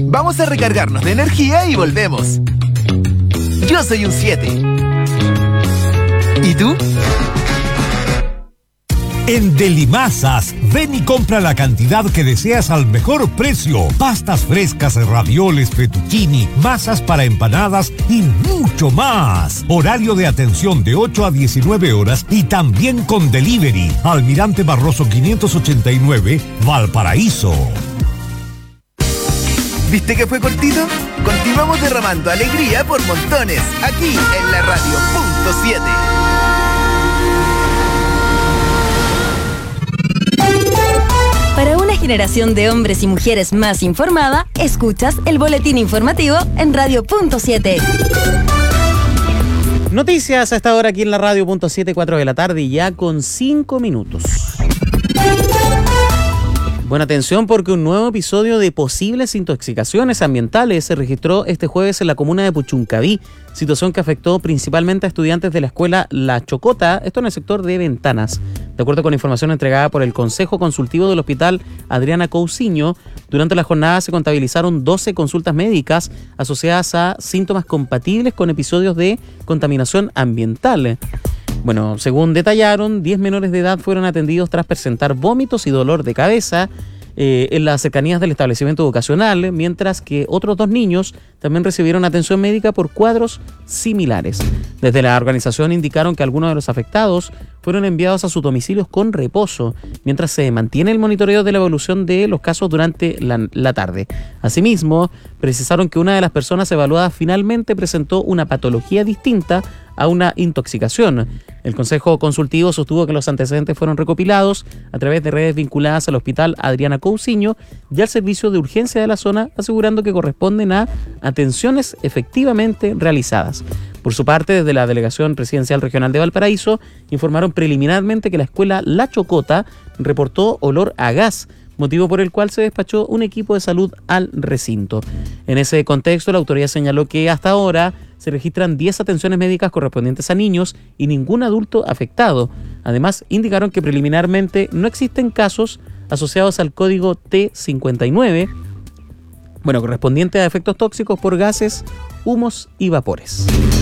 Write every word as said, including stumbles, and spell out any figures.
Vamos a recargarnos de energía y volvemos. Yo soy un siete. ¿Y tú? En Delimasas, ven y compra la cantidad que deseas al mejor precio. Pastas frescas, ravioles, fettuccini, masas para empanadas y mucho más. Horario de atención de ocho a diecinueve horas y también con delivery. Almirante Barroso quinientos ochenta y nueve, Valparaíso. ¿Viste que fue cortito? Continuamos derramando alegría por montones, aquí en la radio punto siete. Para una generación de hombres y mujeres más informada, escuchas el boletín informativo en radio punto siete. Noticias a esta hora aquí en la radio punto siete, cuatro de la tarde, ya con cinco minutos. Buena atención porque un nuevo episodio de posibles intoxicaciones ambientales se registró este jueves en la comuna de Puchuncaví, situación que afectó principalmente a estudiantes de la escuela La Chocota, esto en el sector de Ventanas. De acuerdo con información entregada por el Consejo Consultivo del Hospital Adriana Cousiño, durante la jornada se contabilizaron doce consultas médicas asociadas a síntomas compatibles con episodios de contaminación ambiental. Bueno, según detallaron, diez menores de edad fueron atendidos tras presentar vómitos y dolor de cabeza eh, en las cercanías del establecimiento educacional, mientras que otros dos niños también recibieron atención médica por cuadros similares. Desde la organización indicaron que algunos de los afectados fueron enviados a sus domicilios con reposo, mientras se mantiene el monitoreo de la evolución de los casos durante la, la tarde. Asimismo, precisaron que una de las personas evaluadas finalmente presentó una patología distinta a una intoxicación. El Consejo Consultivo sostuvo que los antecedentes fueron recopilados a través de redes vinculadas al Hospital Adriana Cousiño y al servicio de urgencia de la zona, asegurando que corresponden a atenciones efectivamente realizadas. Por su parte, desde la Delegación Presidencial Regional de Valparaíso, informaron preliminarmente que la escuela La Chocota reportó olor a gas, motivo por el cual se despachó un equipo de salud al recinto. En ese contexto, la autoridad señaló que hasta ahora se registran diez atenciones médicas correspondientes a niños y ningún adulto afectado. Además, indicaron que preliminarmente no existen casos asociados al código T cincuenta y nueve, bueno, correspondiente a efectos tóxicos por gases, humos y vapores.